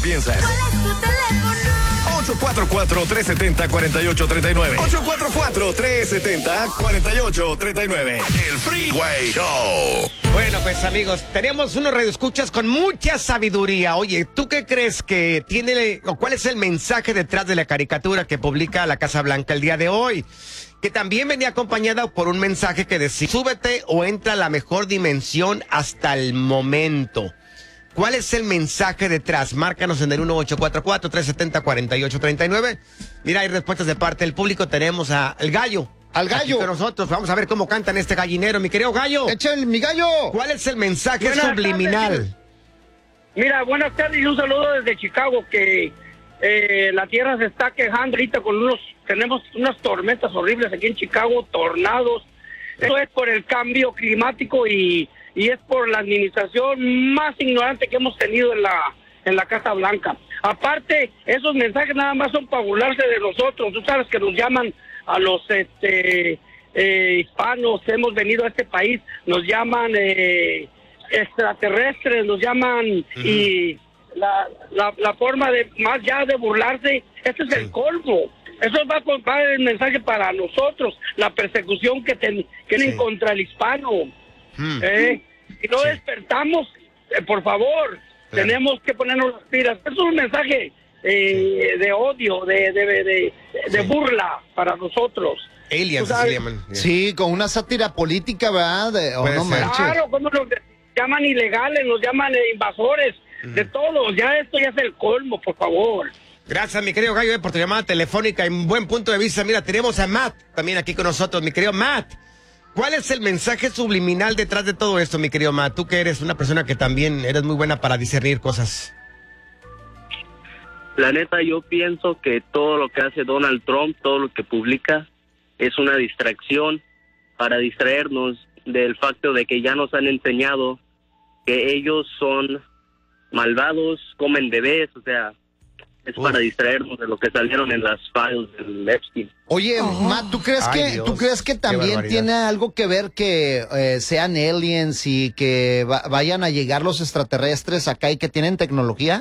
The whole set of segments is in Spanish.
piensas. ¿Cuál es tu teléfono? 844-370-4839. 844-370-4839. El Freeway Show. Bueno, pues amigos, tenemos unos radioescuchas con mucha sabiduría. Oye, ¿tú qué crees que tiene o cuál es el mensaje detrás de la caricatura que publica la Casa Blanca el día de hoy? Que también venía acompañada por un mensaje que decía: súbete o entra a la mejor dimensión hasta el momento. ¿Cuál es el mensaje detrás? Márcanos en el 1844-370-4839. Mira, hay respuestas de parte del público. Tenemos al Gallo. Al Gallo. Aquí con nosotros. Vamos a ver cómo cantan este gallinero, mi querido Gallo. ¡Échale, mi Gallo! ¿Cuál es el mensaje Buenas subliminal? tardes. Mira, buenas tardes y un saludo desde Chicago, que la tierra se está quejando ahorita tenemos unas tormentas horribles aquí en Chicago, tornados. Eso es por el cambio climático y es por la administración más ignorante que hemos tenido en la Casa Blanca. Aparte, esos mensajes nada más son para burlarse de nosotros. Tú sabes que nos llaman a los hispanos que hemos venido a este país, nos llaman extraterrestres, nos llaman y la forma de más ya de burlarse, este es el colmo. Eso va a el mensaje para nosotros, la persecución que tienen contra el hispano. Si no despertamos, por favor, tenemos que ponernos las pilas. Es un mensaje de odio, de burla para nosotros. Aliens se llaman. Sí, con una sátira política, ¿verdad? No manches. Claro, como nos llaman ilegales, nos llaman invasores, de todos. Ya esto ya es el colmo, por favor. Gracias, mi querido Gallo, por tu llamada telefónica y un buen punto de vista. Mira, tenemos a Matt también aquí con nosotros, mi querido Matt. ¿Cuál es el mensaje subliminal detrás de todo esto, mi querido Matt? Tú que eres una persona que también eres muy buena para discernir cosas. La neta, yo pienso que todo lo que hace Donald Trump, todo lo que publica, es una distracción para distraernos del facto de que ya nos han enseñado que ellos son malvados, comen bebés, o sea, es para distraernos de lo que salieron en las files del Epstein. Oye, Matt, ¿tú crees que también tiene algo que ver que sean aliens y que vayan a llegar los extraterrestres acá y que tienen tecnología?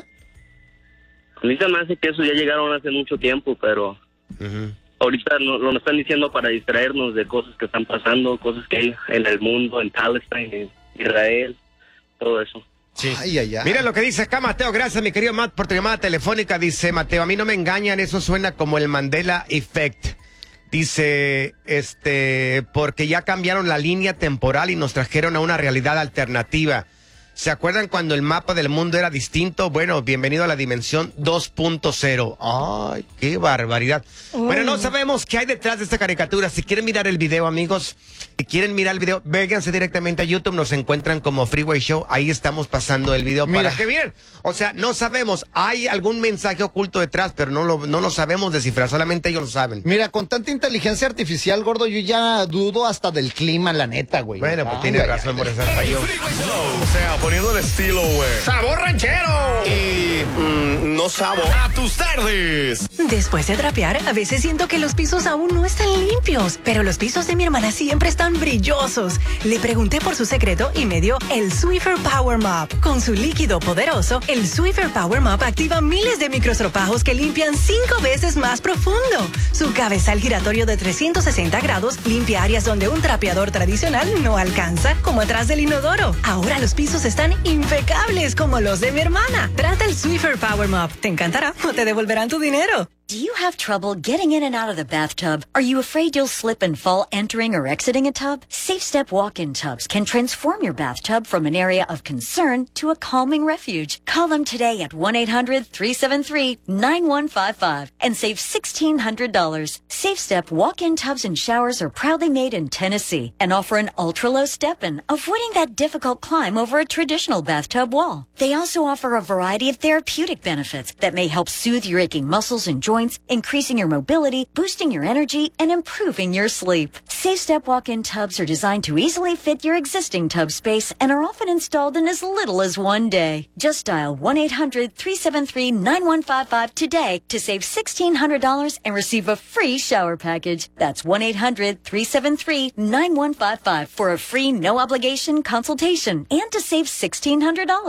A mí se me hace que eso ya llegaron hace mucho tiempo, pero ahorita lo están diciendo para distraernos de cosas que están pasando, cosas que hay en el mundo, en Palestina, en Israel, todo eso. Sí. Ay, ay, ay. Mira lo que dice acá Mateo. Gracias, mi querido Matt, por tu llamada telefónica. Dice Mateo: a mí no me engañan, eso suena como el Mandela Effect. Dice, porque ya cambiaron la línea temporal y nos trajeron a una realidad alternativa. ¿Se acuerdan cuando el mapa del mundo era distinto? Bueno, bienvenido a la dimensión 2.0. ¡Ay, qué barbaridad! Bueno, no sabemos qué hay detrás de esta caricatura. Si quieren mirar el video, amigos, si quieren mirar el video, vénganse directamente a YouTube. Nos encuentran como Freeway Show. Ahí estamos pasando el video para que vean. O sea, no sabemos. Hay algún mensaje oculto detrás, pero no lo sabemos descifrar. Solamente ellos lo saben. Mira, con tanta inteligencia artificial, gordo, yo ya dudo hasta del clima, la neta, güey. Bueno, pues tiene razón, por eso falló. O sea, poniendo el estilo, güey. ¡Sabor ranchero! Y no sabor a tus tardes. Después de trapear, a veces siento que los pisos aún no están limpios, pero los pisos de mi hermana siempre están brillosos. Le pregunté por su secreto y me dio el Swiffer Power Mop. Con su líquido poderoso, el Swiffer Power Mop activa miles de microstropajos que limpian 5 veces más profundo. Su cabezal giratorio de 360 grados limpia áreas donde un trapeador tradicional no alcanza, como atrás del inodoro. Ahora los pisos están impecables como los de mi hermana. Trata el Swiffer Power Mop. Te encantará o te devolverán tu dinero. Do you have trouble getting in and out of the bathtub? Are you afraid you'll slip and fall entering or exiting a tub? Safe Step walk-in tubs can transform your bathtub from an area of concern to a calming refuge. Call them today at 1-800-373-9155 and save $1,600. Safe Step walk-in tubs and showers are proudly made in Tennessee and offer an ultra-low step-in, avoiding that difficult climb over a traditional bathtub wall. They also offer a variety of therapeutic benefits that may help soothe your aching muscles and joints, increasing your mobility, boosting your energy, and improving your sleep. Safe Step walk-in tubs are designed to easily fit your existing tub space and are often installed in as little as 1 day. Just dial 1-800-373-9155 today to save $1,600 and receive a free shower package. That's 1-800-373-9155 for a free no-obligation consultation and to save $1,600.